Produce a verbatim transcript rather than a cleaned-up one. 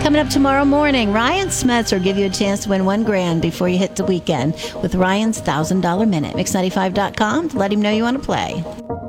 Coming up tomorrow morning, Ryan Smets will give you a chance to win one grand before you hit the weekend with Ryan's one thousand dollars Minute. Mix ninety-five dot com to let him know you want to play.